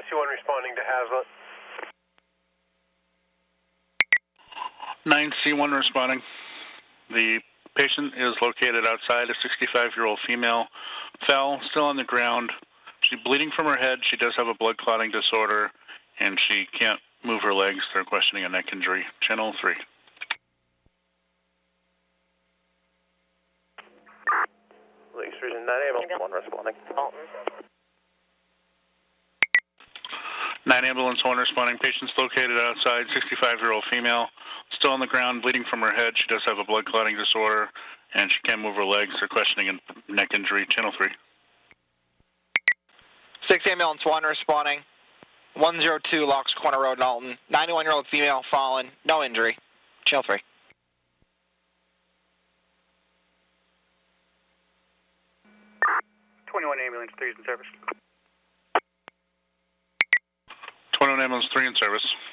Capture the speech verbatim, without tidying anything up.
nine C one responding to Hazlet. nine C one responding. The patient is located outside. A sixty-five-year-old female fell, still on the ground. She's bleeding from her head. She does have a blood clotting disorder, and she can't move her legs. They're questioning a neck injury. Channel three. Lakes Region nine ambulance one responding. Dalton. nine ambulance one responding. Patient's located outside. sixty-five-year-old female, still on the ground, bleeding from her head. She does have a blood clotting disorder, and she can't move her legs. They're questioning a neck injury. Channel three. six ambulance one responding. one oh two Locks Corner Road, Dalton. ninety-one-year-old female fallen. No injury. Channel three. twenty-one ambulance three is in service. twenty-one ambulance three in service.